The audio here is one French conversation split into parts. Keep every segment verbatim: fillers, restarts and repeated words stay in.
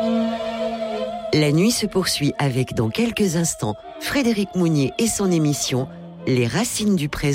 La nuit se poursuit avec, dans quelques instants, Frédéric Mounier et son émission « Les racines du présent ».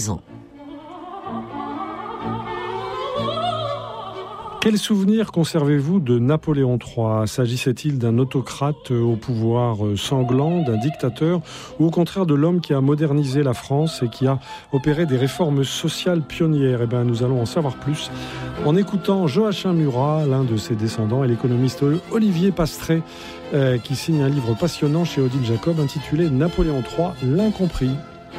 Quel souvenir conservez-vous de Napoléon trois ? S'agissait-il d'un autocrate au pouvoir sanglant, d'un dictateur, ou au contraire de l'homme qui a modernisé la France et qui a opéré des réformes sociales pionnières ? Eh bien, nous allons en savoir plus en écoutant Joachim Murat, l'un de ses descendants, et l'économiste Olivier Pastré, euh, qui signe un livre passionnant chez Odile Jacob intitulé Napoléon trois, l'incompris.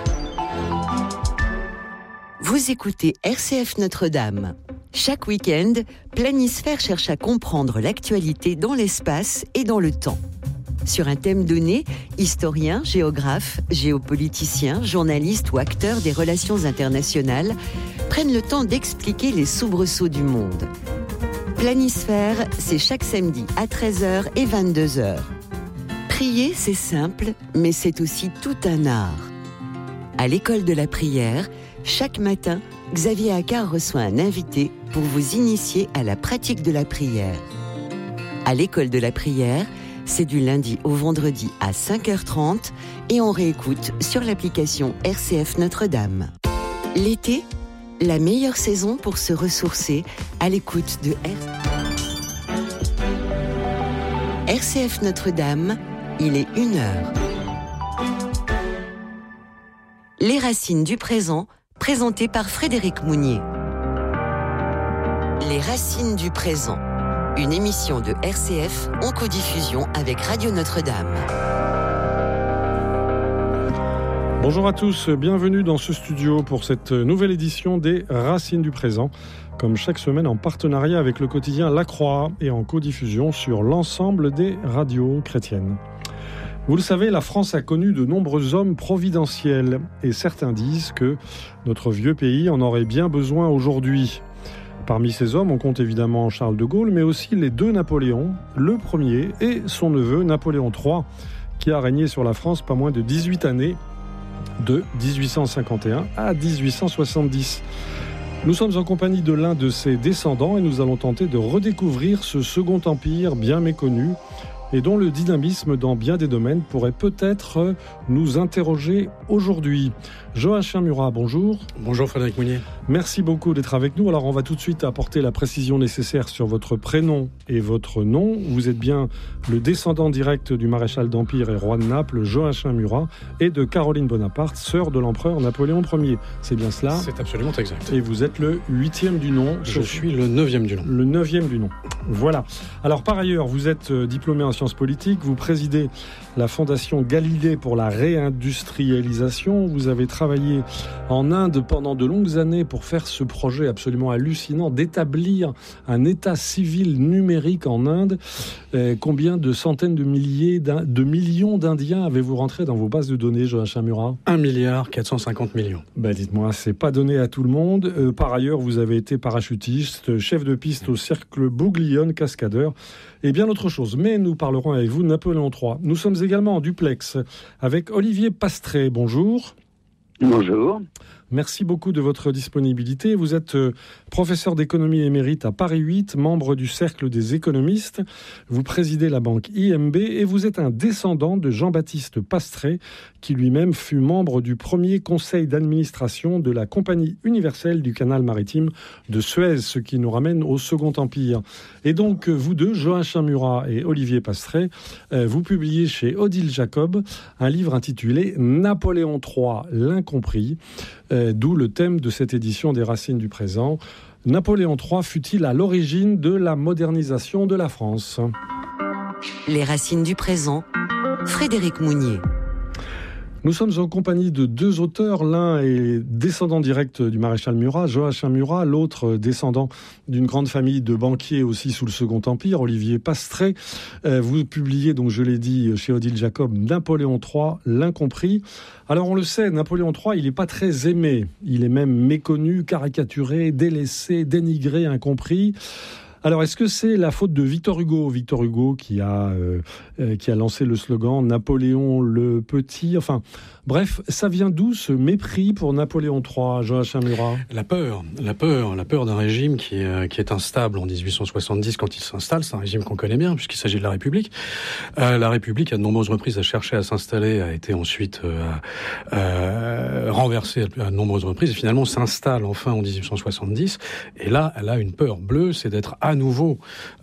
Vous écoutez R C F Notre-Dame. Chaque week-end, Planisphère cherche à comprendre l'actualité dans l'espace et dans le temps. Sur un thème donné, historiens, géographes, géopoliticiens, journalistes ou acteurs des relations internationales prennent le temps d'expliquer les soubresauts du monde. Planisphère, c'est chaque samedi à treize heures et vingt-deux heures. Prier, c'est simple, mais c'est aussi tout un art. À l'école de la prière, chaque matin, Xavier Accard reçoit un invité pour vous initier à la pratique de la prière. À l'école de la prière, c'est du lundi au vendredi à cinq heures trente et on réécoute sur l'application R C F Notre-Dame. L'été, la meilleure saison pour se ressourcer à l'écoute de R... R C F Notre-Dame, il est une heure. Les racines du présent, présenté par Frédéric Mounier. Les racines du présent, une émission de R C F en codiffusion avec Radio Notre-Dame. Bonjour à tous, bienvenue dans ce studio pour cette nouvelle édition des Racines du présent, comme chaque semaine en partenariat avec le quotidien La Croix et en codiffusion sur l'ensemble des radios chrétiennes. Vous le savez, la France a connu de nombreux hommes providentiels et certains disent que notre vieux pays en aurait bien besoin aujourd'hui. Parmi ces hommes, on compte évidemment Charles de Gaulle, mais aussi les deux Napoléons, le premier et son neveu Napoléon trois, qui a régné sur la France pas moins de dix-huit années, de dix-huit cent cinquante et un à dix-huit cent soixante-dix. Nous sommes en compagnie de l'un de ses descendants et nous allons tenter de redécouvrir ce second empire bien méconnu, et dont le dynamisme dans bien des domaines pourrait peut-être nous interroger aujourd'hui. Joachim Murat, bonjour. Bonjour Frédéric Mounier. Merci beaucoup d'être avec nous. Alors on va tout de suite apporter la précision nécessaire sur votre prénom et votre nom. Vous êtes bien le descendant direct du maréchal d'Empire et roi de Naples, Joachim Murat, et de Caroline Bonaparte, sœur de l'empereur Napoléon Ier. C'est bien cela ? C'est absolument exact. Et vous êtes le huitième du nom. Je suis le neuvième du nom. Le neuvième du nom. Voilà. Alors par ailleurs, vous êtes diplômé en sciences politiques, vous présidez la Fondation Galilée pour la réindustrialisation, vous avez travaillé en Inde pendant de longues années pour faire ce projet absolument hallucinant d'établir un état civil numérique en Inde. Euh, combien de centaines de milliers de millions d'Indiens avez-vous rentré dans vos bases de données, Joachim Murat ? un milliard quatre cent cinquante millions. Ben dites-moi, c'est pas donné à tout le monde. Euh, par ailleurs, vous avez été parachutiste, chef de piste au cercle Bouglione, cascadeur et bien autre chose. Mais nous parlerons avec vous de Napoléon trois. Nous sommes également en duplex avec Olivier Pastré. Bonjour. Bonjour. Merci beaucoup de votre disponibilité. Vous êtes euh, professeur d'économie émérite à Paris huit, membre du Cercle des économistes. Vous présidez la banque I M B et vous êtes un descendant de Jean-Baptiste Pastré, qui lui-même fut membre du premier conseil d'administration de la Compagnie universelle du canal maritime de Suez, ce qui nous ramène au Second Empire. Et donc, vous deux, Joachim Murat et Olivier Pastré, euh, vous publiez chez Odile Jacob un livre intitulé « Napoléon trois, l'incompris », euh, d'où le thème de cette édition des Racines du présent. Napoléon trois fut-il à l'origine de la modernisation de la France ? Les Racines du présent, Frédéric Mounier. Nous sommes en compagnie de deux auteurs. L'un est descendant direct du maréchal Murat, Joachim Murat. L'autre descendant d'une grande famille de banquiers aussi sous le Second Empire, Olivier Pastré. Euh, vous publiez, donc je l'ai dit, chez Odile Jacob, Napoléon trois, l'incompris. Alors on le sait, Napoléon trois, il n'est pas très aimé. Il est même méconnu, caricaturé, délaissé, dénigré, incompris. Alors, est-ce que c'est la faute de Victor Hugo Victor Hugo qui a, euh, euh, qui a lancé le slogan « Napoléon le Petit ». Enfin, bref, ça vient d'où ce mépris pour Napoléon trois, Joachim Murat ? La peur, la peur, la peur d'un régime qui, euh, qui est instable en dix-huit cent soixante-dix quand il s'installe. C'est un régime qu'on connaît bien puisqu'il s'agit de la République. Euh, la République, à de nombreuses reprises, a cherché à s'installer, a été ensuite euh, euh, renversée à de nombreuses reprises et finalement s'installe enfin en dix-huit cent soixante-dix. Et là, elle a une peur bleue, c'est d'être à nouveau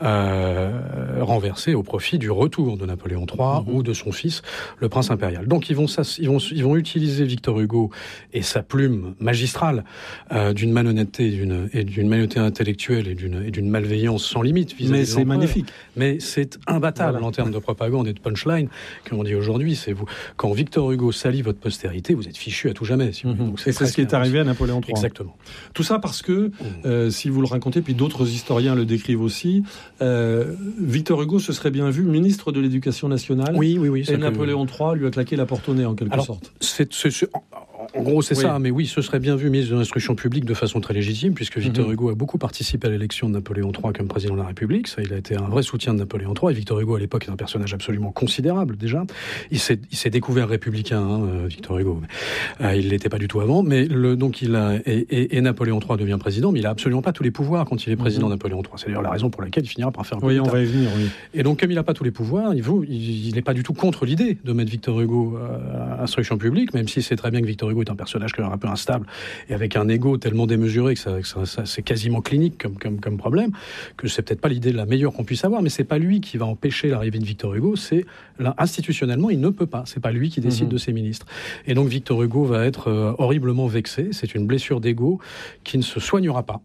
euh, renversée au profit du retour de Napoléon trois mmh. ou de son fils, le prince impérial. Donc ils vont, ils vont, ils vont utiliser Victor Hugo et sa plume magistrale euh, d'une malhonnêteté, d'une, et d'une malhonnêteté intellectuelle et d'une, et d'une malveillance sans limite vis-à-vis Mais des c'est empereurs. Magnifique. Mais c'est imbattable voilà. en termes de propagande et de punchline, comme on dit aujourd'hui. C'est vous, quand Victor Hugo salit votre postérité, vous êtes fichu à tout jamais. Si vous mmh. Donc c'est et c'est ce qui est arrivé à Napoléon trois. Exactement. Tout ça parce que, euh, si vous le racontez, puis d'autres historiens le décrivent aussi, euh, Victor Hugo se serait bien vu ministre de l'Éducation nationale. Oui, oui, oui. Et Napoléon trois lui a claqué la porte au nez, en quelque Alors, sorte. C'est, c'est, c'est, en gros, c'est oui. ça. Mais oui, ce serait bien vu ministre de l'Instruction publique de façon très légitime, puisque Victor mmh. Hugo a beaucoup participé à l'élection de Napoléon trois comme président de la République. Ça, il a été un vrai soutien de Napoléon trois. Et Victor Hugo, à l'époque, est un personnage absolument considérable, déjà. Il s'est, il s'est découvert républicain, hein, Victor Hugo. Euh, il l'était pas du tout avant. Mais le, donc, il a, et, et, et Napoléon trois devient président, mais il a absolument pas tous les pouvoirs quand il est président mmh. Napoléon trois. C'est d'ailleurs la raison pour laquelle il finira par faire un coup Oui, d'État. on va y venir, oui. Et donc, comme il n'a pas tous les pouvoirs, il n'est il, il pas du tout contre l'idée de mettre Victor Hugo à l'instruction publique, même si c'est très bien que Victor Hugo est un personnage qui est un peu instable et avec un ego tellement démesuré que, ça, que ça, ça, c'est quasiment clinique comme, comme, comme problème, que c'est peut-être pas l'idée la meilleure qu'on puisse avoir, mais c'est pas lui qui va empêcher l'arrivée de Victor Hugo, c'est là, institutionnellement, il ne peut pas. C'est pas lui qui décide mmh. de ses ministres. Et donc, Victor Hugo va être euh, horriblement vexé. C'est une blessure d'ego qui ne se soignera pas.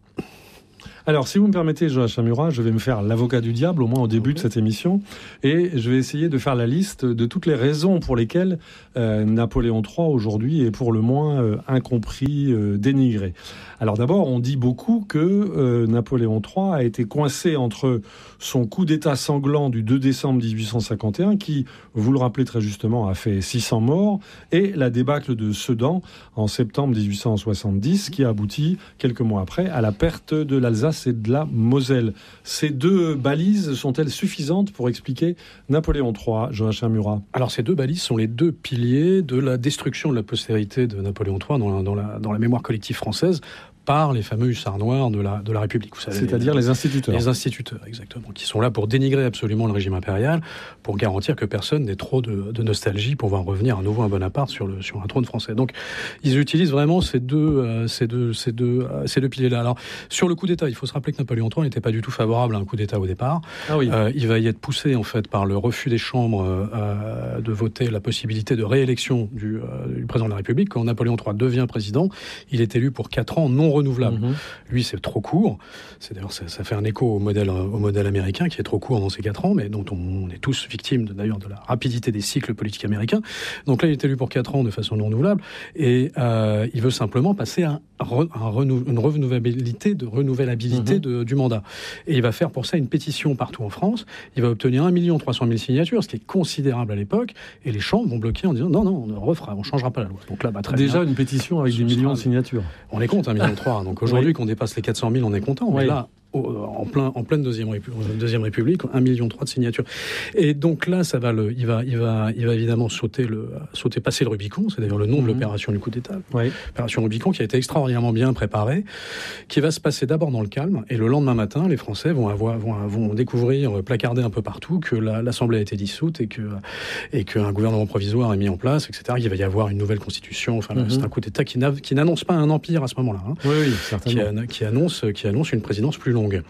Alors, si vous me permettez, Joachim Murat, je vais me faire l'avocat du diable, au moins au début okay. de cette émission, et je vais essayer de faire la liste de toutes les raisons pour lesquelles euh, Napoléon trois, aujourd'hui, est pour le moins euh, incompris, euh, dénigré. Alors d'abord, on dit beaucoup que euh, Napoléon trois a été coincé entre son coup d'État sanglant du deux décembre dix-huit cent cinquante et un, qui, vous le rappelez très justement, a fait six cents morts, et la débâcle de Sedan en septembre dix-huit cent soixante-dix, qui a abouti, quelques mois après, à la perte de l'Alsace et de la Moselle. Ces deux balises sont-elles suffisantes pour expliquer Napoléon trois, Joachim Murat ? Alors ces deux balises sont les deux piliers de la destruction de la postérité de Napoléon trois dans la, dans la, dans la mémoire collective française, par les fameux hussards noirs de la, de la République. Vous savez, c'est-à-dire les, les instituteurs. Les instituteurs, exactement, qui sont là pour dénigrer absolument le régime impérial, pour garantir que personne n'ait trop de, de nostalgie pour voir revenir à nouveau un Bonaparte sur, le, sur un trône français. Donc, ils utilisent vraiment ces deux, euh, ces deux, ces deux, euh, ces deux piliers-là. Alors, sur le coup d'État, il faut se rappeler que Napoléon trois n'était pas du tout favorable à un coup d'État au départ. Ah oui. Euh, il va y être poussé, en fait, par le refus des chambres euh, de voter la possibilité de réélection du, euh, du président de la République. Quand Napoléon trois devient président, il est élu pour quatre ans non renouvelables. Mmh. Lui, c'est trop court. C'est d'ailleurs, ça, ça fait un écho au modèle, au modèle américain qui est trop court dans ces quatre ans, mais dont on, on est tous victimes de, d'ailleurs de la rapidité des cycles politiques américains. Donc là, il est élu pour quatre ans de façon non renouvelable et euh, il veut simplement passer à un, un renou, une renouvelabilité, de renouvelabilité mmh. de, du mandat. Et il va faire pour ça une pétition partout en France. Il va obtenir un million trois cent mille signatures, ce qui est considérable à l'époque. Et les chambres vont bloquer en disant non, non, on refera, on changera pas la loi. Donc là, bah, très déjà bien. Une pétition avec des millions de signatures. On est contre un million trois. Donc aujourd'hui, oui. qu'on dépasse les quatre cent mille, on est content. Oui. Mais là, en, plein, en pleine deuxième, deuxième République, un million trois de signatures. Et donc là, ça va le, il, va, il, va, il va évidemment sauter, le, sauter passer le Rubicon. C'est d'ailleurs le nom mmh. de l'opération du coup d'État. Oui. L'opération Rubicon qui a été extraordinairement bien préparée, qui va se passer d'abord dans le calme. Et le lendemain matin, les Français vont, avoir, vont, vont découvrir, placarder un peu partout, que la, l'Assemblée a été dissoute et, que, et qu'un gouvernement provisoire est mis en place, et cetera. Il va y avoir une nouvelle constitution. Enfin, mmh. c'est un coup d'État qui, n'a, qui n'annonce pas un empire à ce moment-là. Hein, oui, oui, certainement. Qui, qui, annonce, qui annonce une présidence plus longue.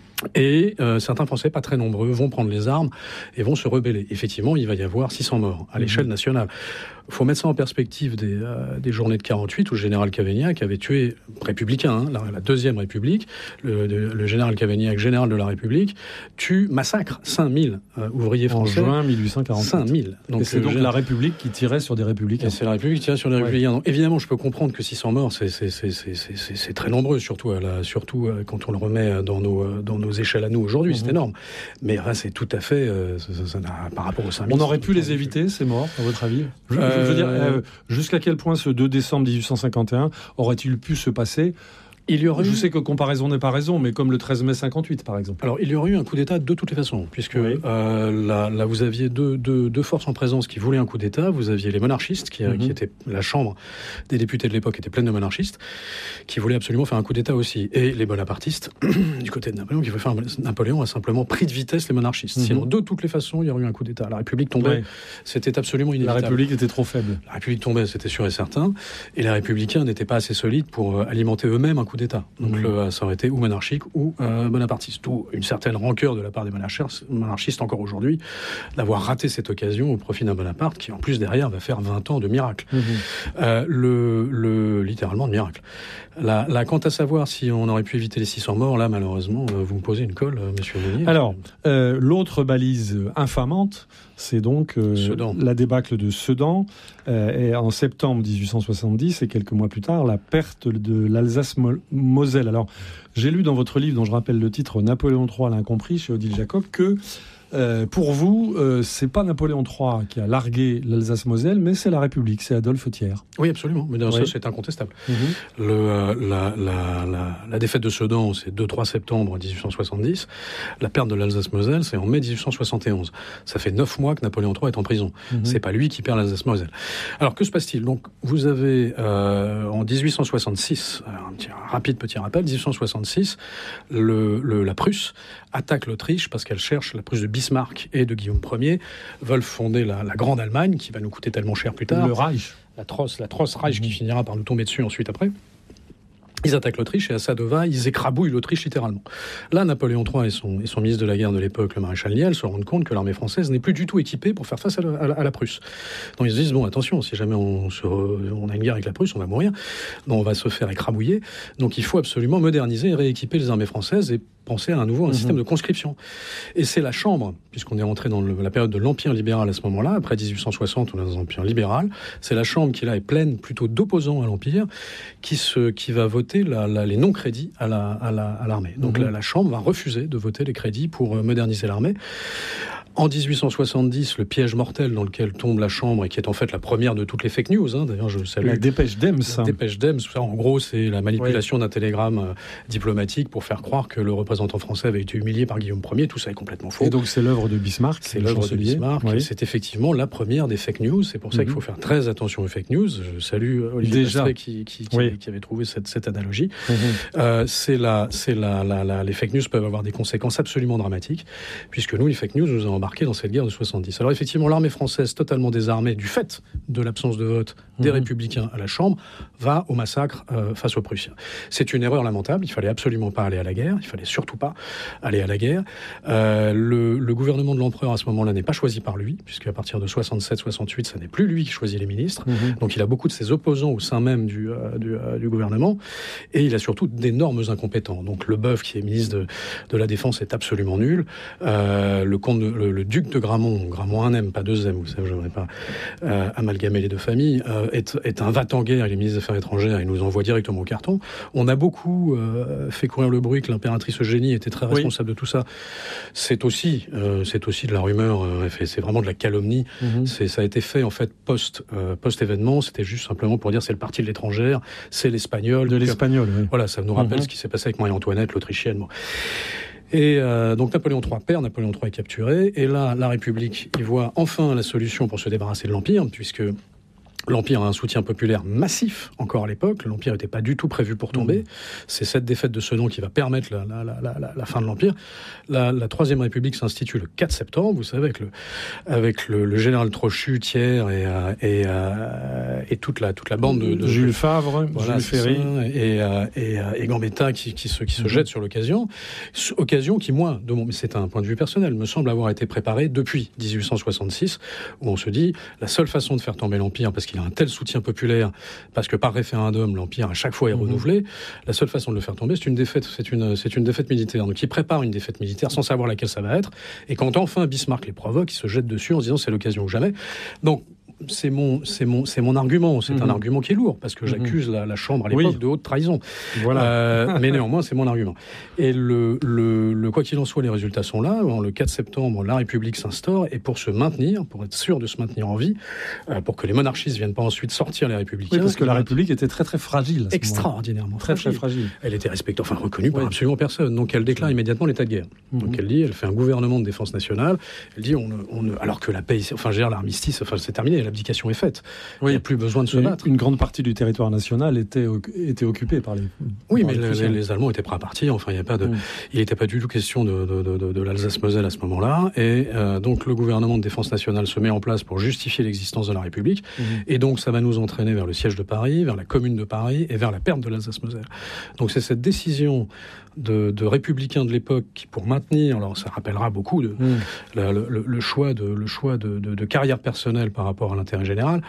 Et euh, certains Français, pas très nombreux, vont prendre les armes et vont se rebeller. Effectivement, il va y avoir six cents morts à l'échelle nationale. Il faut mettre ça en perspective des, euh, des journées de quarante-huit où le général Cavaignac avait tué, républicain, hein, la, la deuxième République, le, de, le général Cavaignac, général de la République, tue, massacre cinq mille euh, ouvriers français. En juin mille huit cent quarante-sept. cinq mille. Donc, et c'est donc la République qui tirait sur des républicains. Et c'est la République qui tirait sur des ouais. républicains. Donc, évidemment, je peux comprendre que six cents morts, c'est, c'est, c'est, c'est, c'est, c'est très nombreux, surtout, à la, surtout quand on le remet dans nos, dans nos échelles à nous aujourd'hui, mmh. c'est énorme. Mais là, c'est tout à fait, euh, ça, ça, ça n'a, par rapport aux cinq mille. On aurait pu les éviter, ces morts, à votre avis ? je, euh, je veux dire, euh, jusqu'à quel point ce deux décembre dix-huit cent cinquante et un aurait-il pu se passer Il y aurait Je eu... sais que comparaison n'est pas raison, mais comme le treize mai cinquante-huit, par exemple. Alors, il y aurait eu un coup d'État de toutes les façons, puisque oui. euh, là, là, vous aviez deux, deux, deux forces en présence qui voulaient un coup d'État. Vous aviez les monarchistes, qui, mm-hmm. qui étaient la Chambre des députés de l'époque était pleine de monarchistes, qui voulaient absolument faire un coup d'État aussi. Et les bonapartistes, du côté de Napoléon, qui voulaient faire un... Napoléon a simplement pris de vitesse les monarchistes. Mm-hmm. Sinon, de toutes les façons, il y aurait eu un coup d'État. La République tombait, oui. c'était absolument inévitable. La République était trop faible. La République tombait, c'était sûr et certain. Et les Républicains n'étaient pas assez solides pour alimenter eux-mêmes un coup d'État. Donc, mm-hmm. le ça aurait été ou monarchique ou euh, bonapartiste. Ou une certaine rancœur de la part des monarchistes encore aujourd'hui d'avoir raté cette occasion au profit d'un Bonaparte qui, en plus, derrière, va faire vingt ans de miracle. Mmh. Euh, le, le, littéralement de miracle. Là, là, quant à savoir si on aurait pu éviter les six cents morts, là, malheureusement, euh, vous me posez une colle, euh, monsieur Meunier. Alors, euh, l'autre balise infamante, c'est donc euh, la débâcle de Sedan. Euh, et en septembre dix-huit cent soixante-dix, et quelques mois plus tard, la perte de l'Alsace-Moselle. Alors, j'ai lu dans votre livre, dont je rappelle le titre, Napoléon trois, l'incompris, chez Odile Jacob, que Euh, pour vous, euh, c'est pas Napoléon trois qui a largué l'Alsace-Moselle, mais c'est la République, c'est Adolphe Thiers. Oui, absolument. Mais dans oui. ça, c'est incontestable. Mm-hmm. Le, euh, la, la, la, la défaite de Sedan, c'est deux trois septembre dix-huit cent soixante-dix. La perte de l'Alsace-Moselle, c'est en mai dix-huit cent soixante et onze. Ça fait neuf mois que Napoléon trois est en prison. Mm-hmm. C'est pas lui qui perd l'Alsace-Moselle. Alors, que se passe-t-il ? Donc, vous avez euh, en dix-huit cent soixante-six, un, petit, un rapide petit rappel, dix-huit cent soixante-six, le, le, la Prusse attaque l'Autriche parce qu'elle cherche, la Prusse de Bismarck et de Guillaume Ier veulent fonder la, la Grande Allemagne, qui va nous coûter tellement cher plus tard. Le Reich. La Trosse, la Trosse Reich, mmh. qui finira par nous tomber dessus ensuite après. Ils attaquent l'Autriche et à Sadova, ils écrabouillent l'Autriche littéralement. Là, Napoléon trois et son, et son ministre de la guerre de l'époque, le maréchal Niel, se rendent compte que l'armée française n'est plus du tout équipée pour faire face à la, à la, à la Prusse. Donc ils se disent, bon, attention, si jamais on, se, on a une guerre avec la Prusse, on va mourir. Donc on va se faire écrabouiller. Donc il faut absolument moderniser et rééquiper les armées françaises et penser à un nouveau un mmh. système de conscription. Et c'est la Chambre, puisqu'on est rentré dans le, la période de l'Empire libéral à ce moment-là, après dix-huit cent soixante, on est dans un empire libéral, c'est la Chambre qui là est pleine plutôt d'opposants à l'Empire, qui, se, qui va voter la, la, les non-crédits à, la, à, la, à l'armée. Donc mmh. la, la Chambre va refuser de voter les crédits pour moderniser l'armée. En dix-huit cent soixante-dix, le piège mortel dans lequel tombe la Chambre, et qui est en fait la première de toutes les fake news, hein, d'ailleurs je salue... La dépêche d'Ems. La dépêche d'Ems, en gros c'est la manipulation oui. d'un télégramme euh, diplomatique pour faire croire que le représentant français avait été humilié par Guillaume Ier, tout ça est complètement faux. Et donc c'est l'œuvre de Bismarck. C'est l'œuvre de Bismarck, oui. et c'est effectivement la première des fake news, c'est pour ça mm-hmm. qu'il faut faire très attention aux fake news. Je salue Olivier Passeray qui, qui, qui, oui. qui avait trouvé cette, cette analogie. Mm-hmm. Euh, c'est la, c'est la, la, la, les fake news peuvent avoir des conséquences absolument dramatiques, puisque nous, les fake news, nous avons embarqués dans cette guerre de soixante-dix. Alors effectivement, l'armée française, totalement désarmée du fait de l'absence de vote des mmh. républicains à la Chambre, va au massacre euh, face aux Prussiens. C'est une erreur lamentable, il fallait absolument pas aller à la guerre, il fallait surtout pas aller à la guerre. Euh, le, le gouvernement de l'empereur à ce moment-là n'est pas choisi par lui, puisqu'à partir de soixante-sept soixante-huit, ça n'est plus lui qui choisit les ministres, mmh. donc il a beaucoup de ses opposants au sein même du, euh, du, euh, du gouvernement, et il a surtout d'énormes incompétents. Donc Leboeuf, qui est ministre de, de la Défense, est absolument nul. Euh, le, comte de, le, le duc de Gramont, Gramont un M, pas deux M, vous savez, je ne voudrais pas euh, amalgamer les deux familles, euh, est, est un va-t-en-guerre, il est ministre des Affaires étrangères, il nous envoie directement au carton. On a beaucoup euh, fait courir le bruit que l'impératrice Eugénie était très responsable oui. de tout ça. C'est aussi, euh, c'est aussi de la rumeur, euh, c'est vraiment de la calomnie. Mm-hmm. C'est, ça a été fait en fait post, euh, post-événement, c'était juste simplement pour dire c'est le parti de l'étrangère, c'est l'espagnol. De l'espagnol, oui. Voilà, ça nous rappelle mm-hmm. ce qui s'est passé avec Marie-Antoinette, l'Autrichienne. Bon. Et euh, donc Napoléon trois perd, Napoléon trois est capturé, et là, la République y voit enfin la solution pour se débarrasser de l'Empire, puisque l'Empire a un soutien populaire massif encore à l'époque. L'Empire n'était pas du tout prévu pour tomber. Mmh. C'est cette défaite de Sedan qui va permettre la, la, la, la, la fin de l'Empire. La, la Troisième République s'institue le quatre septembre, vous savez, avec le, avec le, le général Trochu, Thiers et, euh, et, euh, et toute, la, toute la bande de... de Jules Favre, voilà, Jules Ferry. Et, euh, et, euh, et Gambetta qui, qui se, qui se mmh. jette sur l'occasion. Occasion qui, moi, de mon, mais c'est un point de vue personnel, me semble avoir été préparée depuis dix-huit cent soixante-six, où on se dit, la seule façon de faire tomber l'Empire, parce qu'il a un tel soutien populaire, parce que par référendum, l'Empire à chaque fois est mmh. renouvelé, la seule façon de le faire tomber, c'est une défaite, c'est une, c'est une défaite militaire. Donc il prépare une défaite militaire sans savoir laquelle ça va être, et quand enfin Bismarck les provoque, il se jette dessus en se disant c'est l'occasion ou jamais. Donc c'est mon, c'est mon, c'est mon argument. C'est mmh. un argument qui est lourd, parce que mmh. j'accuse la, la Chambre à l'époque oui. de haute trahison. Voilà. Euh, mais néanmoins, c'est mon argument. Et le, le, le quoi qu'il en soit, les résultats sont là. Le quatre septembre, la République s'instaure, et pour se maintenir, pour être sûr de se maintenir en vie, euh, pour que les monarchistes viennent pas ensuite sortir les républicains. Oui, parce que la République était très très fragile. Extraordinairement très fragile. très fragile. Elle était respectée, enfin reconnue par oui. absolument personne. Donc elle déclare immédiatement l'état de guerre. Mmh. Donc elle dit, elle fait un gouvernement de défense nationale. Elle dit, on, on, alors que la paix, enfin, je veux dire, l'armistice, enfin, c'est terminé, l'abdication est faite. Oui. Il n'y a plus besoin de se battre. Une grande partie du territoire national était, était occupée par les. Oui, par mais les, les, les Allemands étaient prêts à partir. Enfin, il n'y a pas de, mmh. il n'était pas du tout question de, de, de, de, de l'Alsace-Moselle à ce moment-là. Et euh, donc le gouvernement de défense nationale se met en place pour justifier l'existence de la République. Mmh. Et donc ça va nous entraîner vers le siège de Paris, vers la Commune de Paris et vers la perte de l'Alsace-Moselle. Donc c'est cette décision de, de républicains de l'époque qui, pour maintenir, alors ça rappellera beaucoup de, mmh. la, le, le choix de, le choix de, de, de carrière personnelle par rapport à l'intérêt général.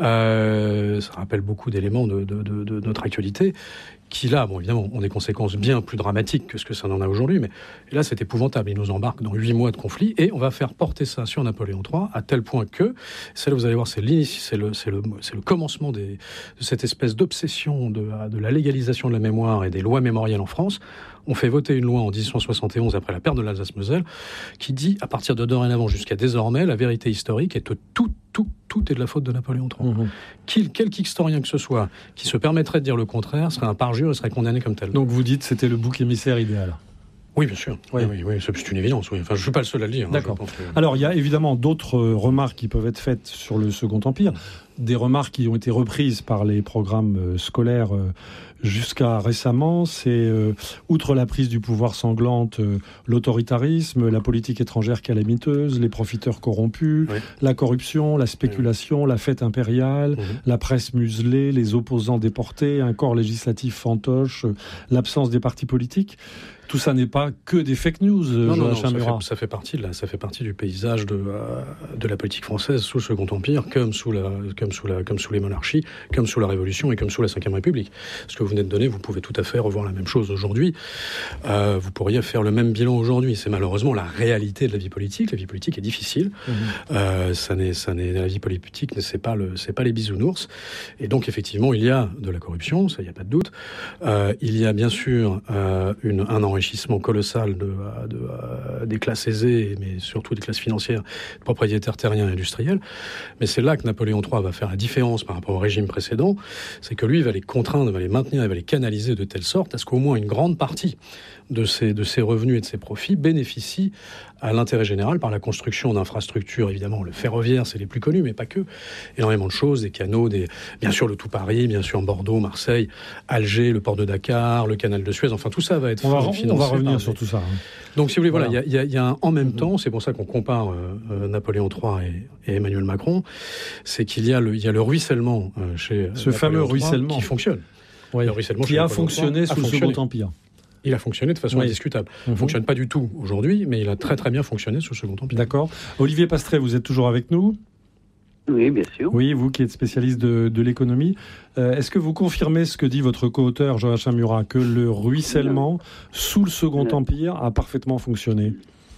Euh, ça rappelle beaucoup d'éléments de, de, de, de notre actualité, qui là, bon, évidemment, ont des conséquences bien plus dramatiques que ce que ça en a aujourd'hui, mais là, c'est épouvantable. Ils nous embarquent dans huit mois de conflit, et on va faire porter ça sur Napoléon trois, à tel point que, c'est là, vous allez voir, c'est, c'est, le, c'est, le, c'est le commencement des, de cette espèce d'obsession de, de la légalisation de la mémoire et des lois mémorielles en France. On fait voter une loi en dix-huit cent soixante et onze, après la perte de l'Alsace-Moselle, qui dit, à partir de dorénavant jusqu'à désormais, la vérité historique est que tout, tout, tout est de la faute de Napoléon trois. Mmh. Quel, quelque historien que ce soit qui se permettrait de dire le contraire serait un parjure et serait condamné comme tel. Donc vous dites que c'était le bouc émissaire idéal. Oui, bien sûr. Oui, oui, oui, c'est une évidence. Oui. Enfin, je ne suis pas le seul à le dire. D'accord. Hein, que... Alors, il y a évidemment d'autres euh, remarques qui peuvent être faites sur le Second Empire. Des remarques qui ont été reprises par les programmes euh, scolaires euh, jusqu'à récemment. C'est, euh, outre la prise du pouvoir sanglante, euh, l'autoritarisme, la politique étrangère calamiteuse, les profiteurs corrompus, oui. la corruption, la spéculation, oui. la fête impériale, oui. la presse muselée, les opposants déportés, un corps législatif fantoche, euh, l'absence des partis politiques. Tout ça n'est pas que des fake news, non, non, non, ça, fait, ça, fait partie de la, ça fait partie du paysage de, euh, de la politique française sous le Second Empire, comme sous, la, comme, sous la, comme sous les monarchies, comme sous la Révolution et comme sous la Cinquième République. Ce que vous venez de donner, vous pouvez tout à fait revoir la même chose aujourd'hui. Euh, vous pourriez faire le même bilan aujourd'hui. C'est malheureusement la réalité de la vie politique. La vie politique est difficile. Mmh. Euh, ça n'est, ça n'est, la vie politique, c'est pas, le, c'est pas les bisounours. Et donc, effectivement, il y a de la corruption, ça, il n'y a pas de doute. Euh, il y a bien sûr euh, une, un enrichissement enrichissement colossal de, de, de, des classes aisées, mais surtout des classes financières, propriétaires terriens et industriels. Mais c'est là que Napoléon trois va faire la différence par rapport au régime précédent, c'est que lui, il va les contraindre, il va les maintenir, il va les canaliser de telle sorte à ce qu'au moins une grande partie de ses, de ses revenus et de ses profits bénéficient à l'intérêt général par la construction d'infrastructures. Évidemment, le ferroviaire, c'est les plus connus, mais pas que. Énormément de choses, des canaux, des, bien sûr le tout Paris, bien sûr Bordeaux, Marseille, Alger, le port de Dakar, le canal de Suez, enfin tout ça va être on va, financé. On va revenir par... sur tout ça. Hein. Donc si vous voulez, voilà, il voilà, y, a, y a un en même mmh. temps, c'est pour ça qu'on compare euh, Napoléon trois et, et Emmanuel Macron, c'est qu'il y a le, il y a le ruissellement euh, chez ce Napoléon fameux trois ruissellement qui fonctionne. Oui. Le ruissellement qui a fonctionné sous le Second Empire. Il a fonctionné de façon oui. indiscutable. Il ne mmh. fonctionne pas du tout aujourd'hui, mais il a très très bien fonctionné sous le Second Empire. D'accord. Olivier Pastré, vous êtes toujours avec nous ? Oui, bien sûr. Oui, vous qui êtes spécialiste de, de l'économie, euh, est-ce que vous confirmez ce que dit votre co-auteur Joachim Murat, que le ruissellement non. sous le Second non. Empire a parfaitement fonctionné ?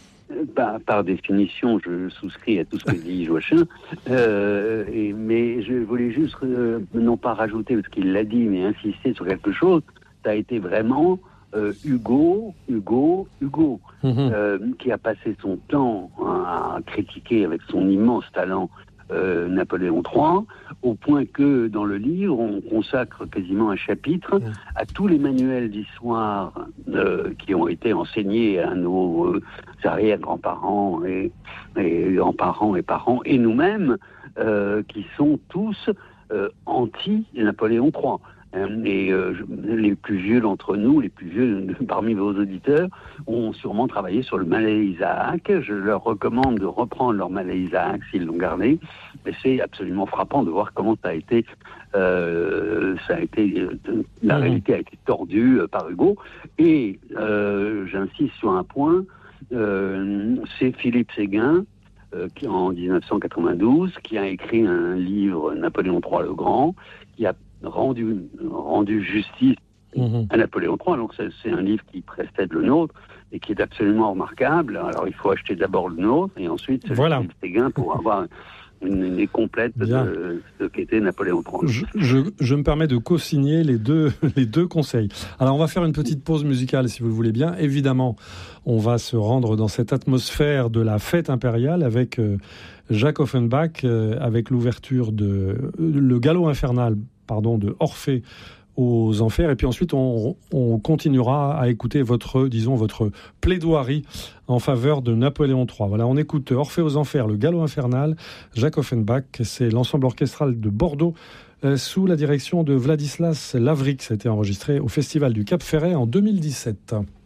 Bah, par définition, je souscris à tout ce que dit Joachim, euh, et, mais je voulais juste, euh, non pas rajouter, parce qu'il l'a dit, mais insister sur quelque chose. Ça a été vraiment euh, Hugo, Hugo, Hugo, mmh. euh, qui a passé son temps à critiquer avec son immense talent euh, Napoléon trois, au point que dans le livre, on consacre quasiment un chapitre mmh. à tous les manuels d'histoire euh, qui ont été enseignés à nos euh, arrière-grands-parents et, et grands-parents et parents, et nous-mêmes, euh, qui sont tous euh, anti-Napoléon trois. Et euh, les plus vieux d'entre nous, les plus vieux parmi vos auditeurs, ont sûrement travaillé sur le Malais Isaac. Je leur recommande de reprendre leur Malais Isaac s'ils l'ont gardé. Mais c'est absolument frappant de voir comment ça a été, euh, ça a été, euh, la mmh. réalité a été tordue euh, par Hugo. Et euh, j'insiste sur un point, euh, c'est Philippe Séguin, euh, qui en dix-neuf cent quatre-vingt-douze, qui a écrit un livre, Napoléon trois le Grand, qui a rendu, rendu justice mmh. à Napoléon trois. Donc c'est, c'est un livre qui précède le nôtre et qui est absolument remarquable. Alors il faut acheter d'abord le nôtre et ensuite celui voilà. de Séguin pour avoir une idée complète Bien. de ce qu'était Napoléon trois. Je, je, je me permets de co-signer les deux, les deux conseils. Alors, on va faire une petite pause musicale, si vous le voulez bien. Évidemment, on va se rendre dans cette atmosphère de la fête impériale avec euh, Jacques Offenbach, euh, avec l'ouverture de le galop infernal, pardon, de Orphée aux Enfers, et puis ensuite on, on continuera à écouter votre, disons, votre plaidoirie en faveur de Napoléon trois. Voilà, on écoute Orphée aux Enfers, le galop infernal, Jacques Offenbach, c'est l'ensemble orchestral de Bordeaux, euh, sous la direction de Vladislas Lavric. Ça a été enregistré au Festival du Cap Ferret en deux mille dix-sept.